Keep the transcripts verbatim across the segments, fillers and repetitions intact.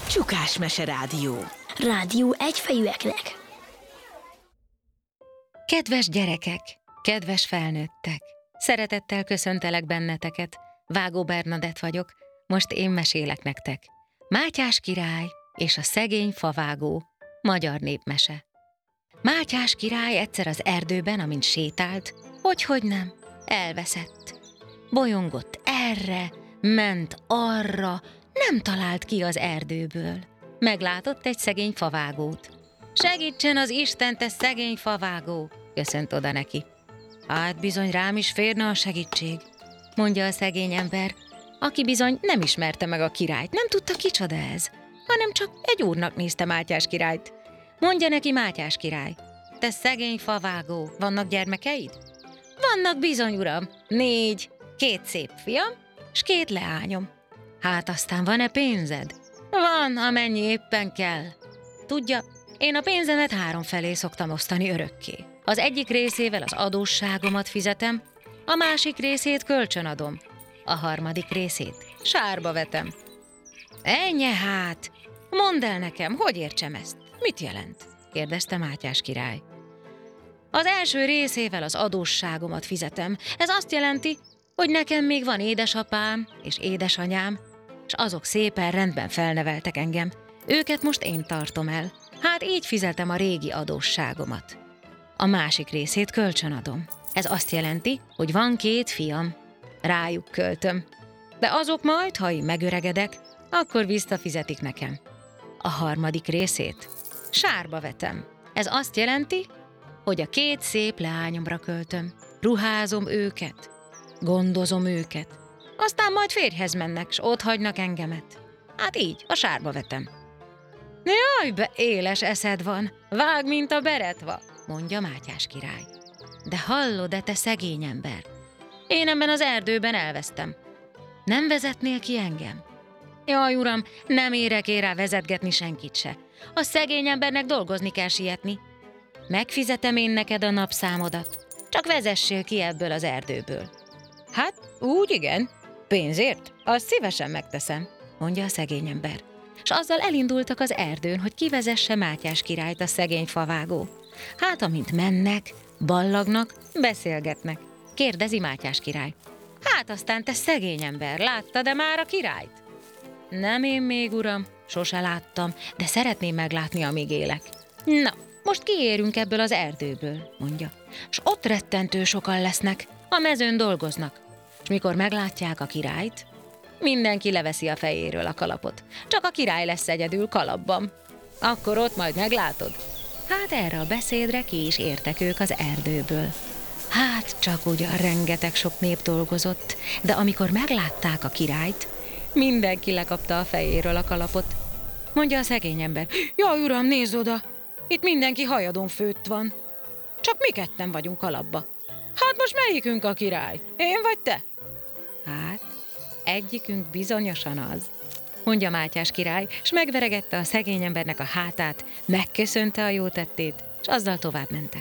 Csukás Mese Rádió. Rádió egyfejűeknek. Kedves gyerekek, kedves felnőttek, szeretettel köszöntelek benneteket. Vágó Bernadett vagyok, most én mesélek nektek. Mátyás király és a szegény favágó. Magyar népmese. Mátyás király egyszer az erdőben, amint sétált, hogyhogy nem, elveszett. Bolyongott erre, ment arra, nem talált ki az erdőből. Meglátott egy szegény favágót. Segítsen az Isten, te szegény favágó, köszönt oda neki. Hát bizony rám is férne a segítség, mondja a szegény ember, aki bizony nem ismerte meg a királyt, nem tudta kicsoda ez, hanem csak egy úrnak nézte Mátyás királyt. Mondja neki Mátyás király: te szegény favágó, vannak gyermekeid? Vannak bizony, uram, négy, két szép fiam, s két leányom. Hát aztán van-e pénzed? Van, amennyi éppen kell. Tudja, én a pénzemet három felé szoktam osztani örökké. Az egyik részével az adósságomat fizetem, a másik részét kölcsönadom, a harmadik részét sárba vetem. Ennyi hát! Mondd el nekem, hogy értsem ezt? Mit jelent? kérdezte Mátyás király. Az első részével az adósságomat fizetem. Ez azt jelenti, hogy nekem még van édesapám és édesanyám, és azok szépen rendben felneveltek engem. Őket most én tartom el. Hát így fizetem a régi adósságomat. A másik részét kölcsönadom. Ez azt jelenti, hogy van két fiam. Rájuk költöm. De azok majd, ha én megöregedek, akkor visszafizetik nekem. A harmadik részét sárba vetem. Ez azt jelenti, hogy a két szép leányomra költöm. Ruházom őket, gondozom őket. Aztán majd férjhez mennek, s ott hagynak engemet. Hát így, a sárba vetem. Jaj, be éles eszed van, vág, mint a beretva, mondja Mátyás király. De hallod-e, te szegény ember? Én ebben az erdőben elvesztem. Nem vezetnél ki engem? Jaj, uram, nem érek én rá vezetgetni senkit se. A szegény embernek dolgozni kell sietni. Megfizetem én neked a napszámodat, csak vezessél ki ebből az erdőből. Hát, úgy igen, pénzért, azt szívesen megteszem, mondja a szegény ember. És azzal elindultak az erdőn, hogy kivezesse Mátyás királyt a szegény favágó. Hát, amint mennek, ballagnak, beszélgetnek. Kérdezi Mátyás király: hát aztán, te szegény ember, láttad-e már a királyt? Nem én még, uram, sose láttam, de szeretném meglátni, amíg élek. Na, most kiérünk ebből az erdőből, mondja. S ott rettentő sokan lesznek, a mezőn dolgoznak. És mikor meglátják a királyt, mindenki leveszi a fejéről a kalapot. Csak a király lesz egyedül kalapban. Akkor ott majd meglátod. Hát erre a beszédre ki is értek ők az erdőből. Hát csak ugyan rengeteg sok nép dolgozott, de amikor meglátták a királyt, mindenki lekapta a fejéről a kalapot. Mondja a szegény ember: jaj, uram, nézz oda! Itt mindenki hajadon főtt van. Csak mi ketten vagyunk kalapba. Hát most melyikünk a király? Én vagy te? Hát, egyikünk bizonyosan az, mondja Mátyás király, s megveregette a szegény embernek a hátát, megköszönte a jó tettét, és azzal tovább mentek.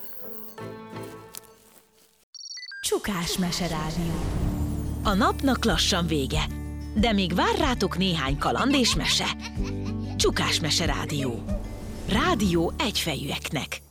Csukás Mese Rádió. A napnak lassan vége, de még vár rátok néhány kaland és mese. Csukás Mese Rádió. Rádió egyfejűeknek.